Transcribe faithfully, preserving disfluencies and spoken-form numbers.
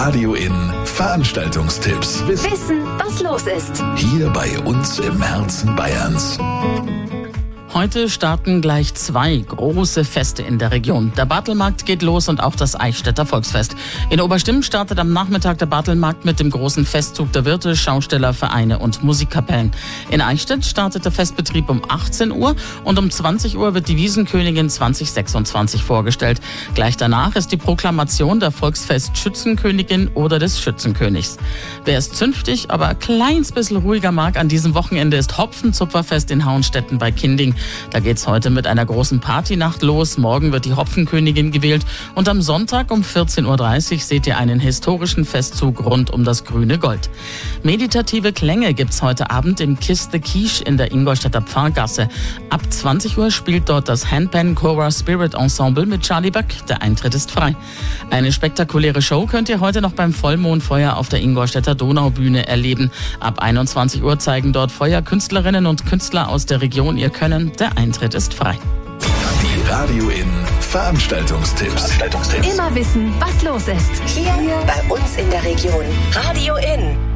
Radio In Veranstaltungstipps. Wissen, was los ist. Hier bei uns im Herzen Bayerns. Heute starten gleich zwei große Feste in der Region. Der Bartelmarkt geht los und auch das Eichstätter Volksfest. In Oberstimm startet am Nachmittag der Bartelmarkt mit dem großen Festzug der Wirte, Schausteller, Vereine und Musikkapellen. In Eichstätt startet der Festbetrieb um achtzehn Uhr und um zwanzig Uhr wird die Wiesenkönigin zwanzig sechsundzwanzig vorgestellt. Gleich danach ist die Proklamation der Volksfest-Schützenkönigin oder des Schützenkönigs. Wer es zünftig, aber ein kleines bisschen ruhiger mag an diesem Wochenende, ist Hopfenzupferfest in Hauenstetten bei Kinding. Da geht's heute mit einer großen Partynacht los. Morgen wird die Hopfenkönigin gewählt und am Sonntag um vierzehn Uhr dreißig seht ihr einen historischen Festzug rund um das grüne Gold. Meditative Klänge gibt's heute Abend im Kiss the Quiche in der Ingolstädter Pfarrgasse. Ab zwanzig Uhr spielt dort das Handpan Cora Spirit Ensemble mit Charlie Böck. Der Eintritt ist frei. Eine spektakuläre Show könnt ihr heute noch beim Vollmondfeuer auf der Ingolstädter Donaubühne erleben. Ab einundzwanzig Uhr zeigen dort Feuerkünstlerinnen und Künstler aus der Region ihr Können. Der Eintritt ist frei. Die Radio In Veranstaltungstipps. Immer wissen, was los ist. Hier bei uns in der Region. Radio In.